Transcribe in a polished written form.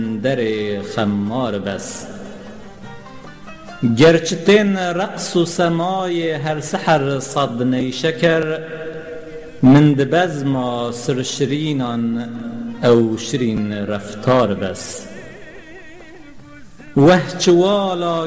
در خمار بس. گرچه تن رقص و سمای هر سحر صد نیشکر، من ده بزما سرشرینان او شرین رفتار بس. وه چوالا